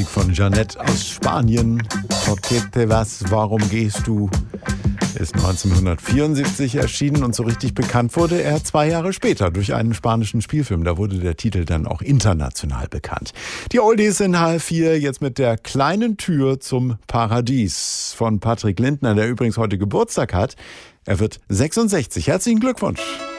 von Jeanette aus Spanien. ¿Por qué te vas? Warum gehst du? Ist 1974 erschienen und so richtig bekannt wurde er 2 Jahre später durch einen spanischen Spielfilm. Da wurde der Titel dann auch international bekannt. Die Oldies in HR4 jetzt mit der kleinen Tür zum Paradies von Patrick Lindner, der übrigens heute Geburtstag hat. Er wird 66. Herzlichen Glückwunsch.